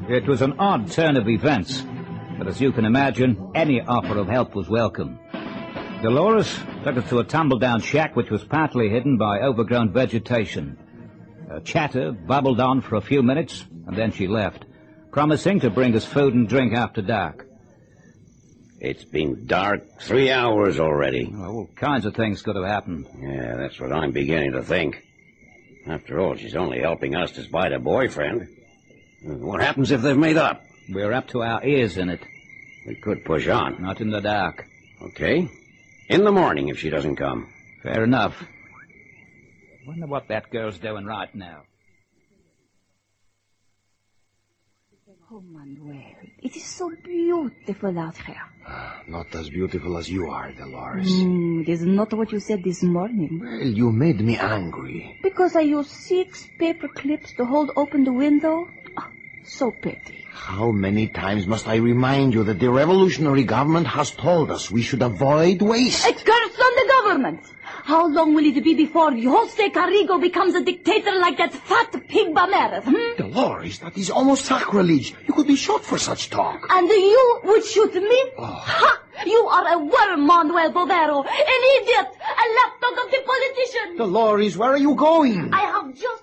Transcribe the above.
It was an odd turn of events, but as you can imagine, any offer of help was welcome. Dolores took us to a tumble-down shack which was partly hidden by overgrown vegetation. Her chatter bubbled on for a few minutes, and then she left, promising to bring us food and drink after dark. It's been dark 3 hours already. Well, all kinds of things could have happened. Yeah, that's what I'm beginning to think. After all, she's only helping us to spite a boyfriend. What happens if they've made up? We're up to our ears in it. We could push on. Not in the dark. Okay. In the morning if she doesn't come. Fair enough. Wonder what that girl's doing right now. Oh, Manuel, it is so beautiful out here. Not as beautiful as you are, Dolores. It is not what you said this morning. Well, you made me angry. Because I used 6 paper clips to hold open the window? Oh, so petty. How many times must I remind you that the revolutionary government has told us we should avoid waste? A curse on the government! How long will it be before Jose Carrigo becomes a dictator like that fat pig Bamerez? Dolores, that is almost sacrilege. You could be shot for such talk. And you would shoot me? Oh. Ha! You are a worm, Manuel Bovero. An idiot! A lapdog of the politician! Dolores, where are you going? I have just